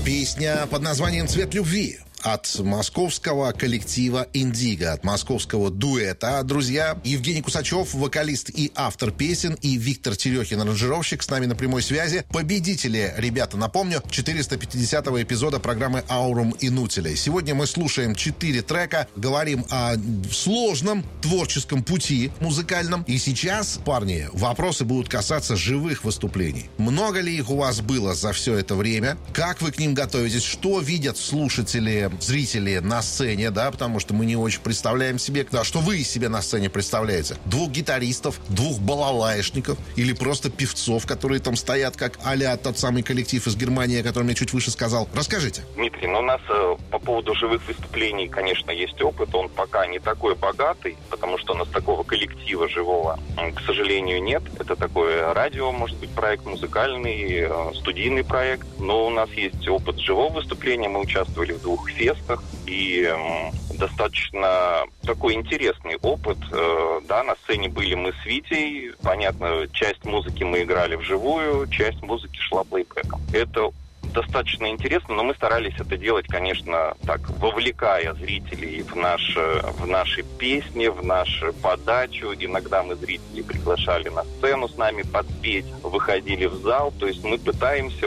Песня под названием «Цвет любви» от московского коллектива «Индиго», от московского дуэта. Друзья, Евгений Кусачев, вокалист и автор песен, и Виктор Терехин, аранжировщик, с нами на прямой связи. Победители, ребята, напомню, 450-го эпизода программы «Аурум Инутиля». Сегодня мы слушаем 4 трека, говорим о сложном творческом пути музыкальном. И сейчас, парни, вопросы будут касаться живых выступлений. Много ли их у вас было за все это время? Как вы к ним готовитесь? Что видят слушатели, зрители на сцене, да, потому что мы не очень представляем себе, да, что вы из себя на сцене представляете. 2 гитаристов, 2 балалаишников или просто певцов, которые там стоят, как а-ля тот самый коллектив из Германии, о котором я чуть выше сказал. Расскажите. Дмитрий, у нас по поводу живых выступлений, конечно, есть опыт. Он пока не такой богатый, потому что у нас такого коллектива живого, к сожалению, нет. Это такое радио, может быть, проект музыкальный, студийный проект. Но у нас есть опыт живого выступления. Мы участвовали в 2 фестах, и достаточно такой интересный опыт. Да, на сцене были мы с Витей. Понятно, часть музыки мы играли вживую, часть музыки шла плейбэком. Это достаточно интересно, но мы старались это делать, конечно, так, вовлекая зрителей в наши песни, в нашу подачу. Иногда мы зрителей приглашали на сцену с нами подпеть, выходили в зал. То есть мы пытаемся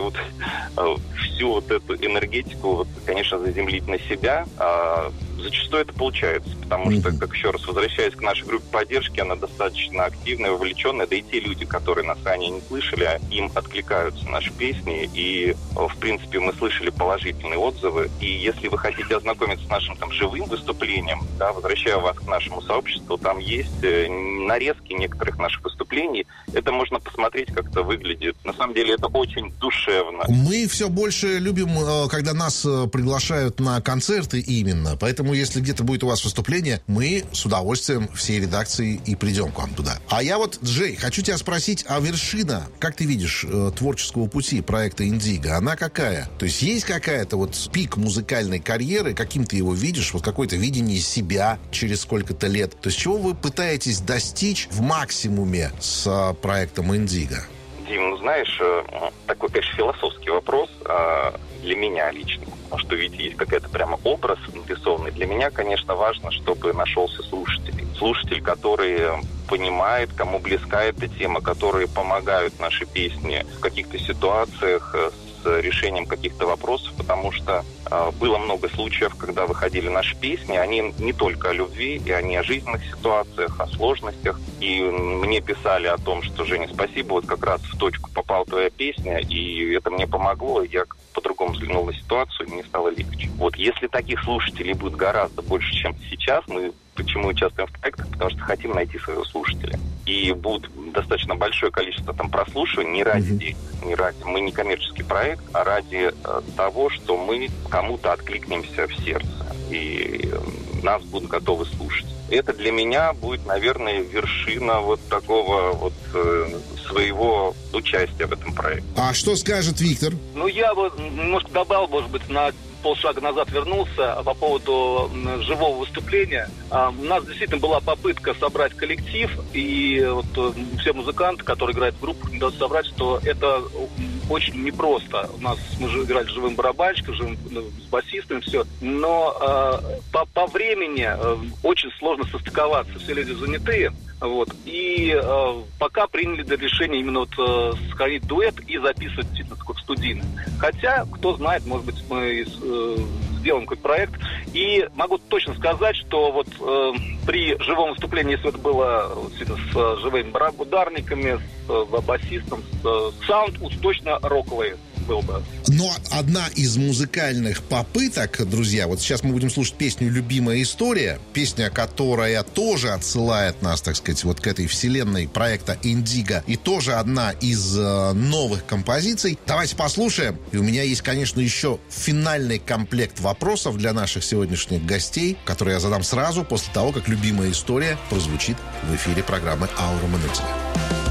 всю эту энергетику, конечно, заземлить на себя. Зачастую это получается, потому что, как еще раз возвращаясь к нашей группе поддержки, она достаточно активная, вовлеченная, да и те люди, которые нас ранее не слышали, им откликаются наши песни, и, в принципе, мы слышали положительные отзывы, и если вы хотите ознакомиться с нашим живым выступлением, да, возвращаю вас к нашему сообществу, там есть нарезки некоторых наших выступлений, это можно посмотреть, как это выглядит. На самом деле это очень душевно. Мы все больше любим, когда нас приглашают на концерты именно, поэтому если где-то будет у вас выступление, мы с удовольствием всей редакцией и придем к вам туда. А я Джей, хочу тебя спросить, а вершина, как ты видишь, творческого пути проекта «Индиго», она какая? То есть есть какая-то пик музыкальной карьеры, каким ты его видишь, какое-то видение себя через сколько-то лет? То есть чего вы пытаетесь достичь в максимуме с проектом «Индиго»? Дим, знаешь, такой, конечно, философский вопрос для меня лично. Потому что, видите, есть какая-то прямо образ нарисованный. Для меня, конечно, важно, чтобы нашелся слушатель. Слушатель, который понимает, кому близка эта тема, которые помогают нашей песне в каких-то ситуациях с решением каких-то вопросов, потому что было много случаев, когда выходили наши песни, они не только о любви, и они о жизненных ситуациях, о сложностях. И мне писали о том, что, Женя, спасибо, как раз в точку попала твоя песня, и это мне помогло, я по-другому взглянул на ситуацию, и мне стало легче. Если таких слушателей будет гораздо больше, чем сейчас, мы почему участвуем в проектах? Потому что хотим найти своего слушателя. И будет достаточно большое количество прослушиваний не ради денег, не ради... Мы не коммерческий проект, а ради того, что мы кому-то откликнемся в сердце. И нас будут готовы слушать. Это для меня будет, наверное, вершина такого своего участия в этом проекте. А что скажет Виктор? Я немножко добавил, может быть, на полшага назад вернулся по поводу живого выступления. У нас действительно была попытка собрать коллектив, и все музыканты, которые играют в группах, не дают собрать, что это очень непросто. Мы же играли с живым барабанщиком, с басистом, все. Но по времени очень сложно состыковаться. Все люди занятые. И пока приняли решение именно сохранить дуэт и записывать действительно такой студийный. Хотя, кто знает, может быть, мы сделаем какой-то проект. И могу точно сказать, что при живом выступлении, если это было с живыми ударниками, с басистом, саунд уж точно роковый был бы. Но одна из музыкальных попыток, друзья, сейчас мы будем слушать песню «Любимая история», песня, которая тоже отсылает нас, так сказать, к этой вселенной проекта «Индиго», и тоже одна из новых композиций. Давайте послушаем. И у меня есть, конечно, еще финальный комплект вопросов для наших сегодняшних гостей, которые я задам сразу после того, как «Любимая история» прозвучит в эфире программы «Аурум Инутиля».